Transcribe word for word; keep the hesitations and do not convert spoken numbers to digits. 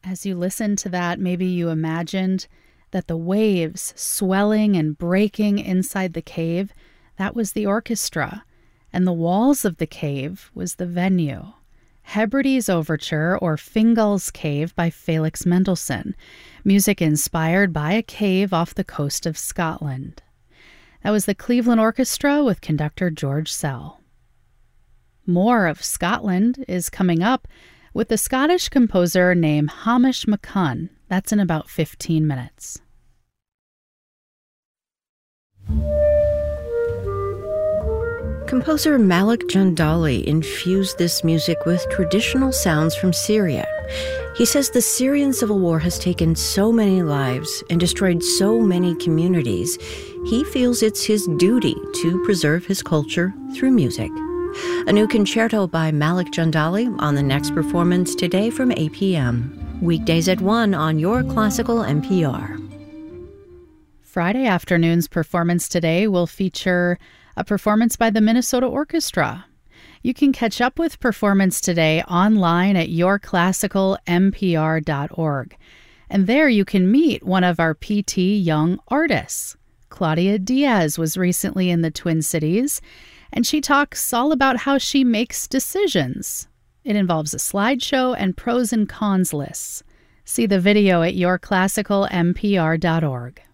As you listened to that, maybe you imagined that the waves swelling and breaking inside the cave, that was the orchestra, and the walls of the cave was the venue. Hebrides Overture, or Fingal's Cave by Felix Mendelssohn, music inspired by a cave off the coast of Scotland. That was the Cleveland Orchestra with conductor George Sell. More of Scotland is coming up with the Scottish composer named Hamish McCunn. That's in about fifteen minutes. Composer Malik Jandali infused this music with traditional sounds from Syria. He says the Syrian civil war has taken so many lives and destroyed so many communities. He feels it's his duty to preserve his culture through music. A new concerto by Malik Jandali on the next performance today from eight p.m. Weekdays at one on Your Classical N P R. Friday afternoon's performance today will feature a performance by the Minnesota Orchestra. You can catch up with Performance Today online at your classical n p r dot org. And there you can meet one of our P T Young artists. Claudia Diaz was recently in the Twin Cities, and she talks all about how she makes decisions. It involves a slideshow and pros and cons lists. See the video at your classical n p r dot org.